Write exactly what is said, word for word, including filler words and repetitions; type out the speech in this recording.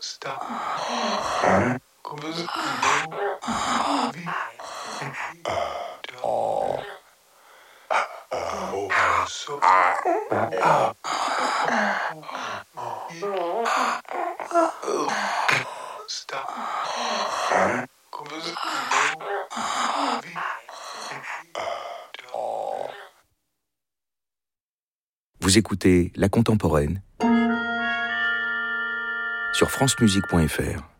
Stop. Come as Stop. Come as Vous écoutez La Contemporaine sur francemusique point f r.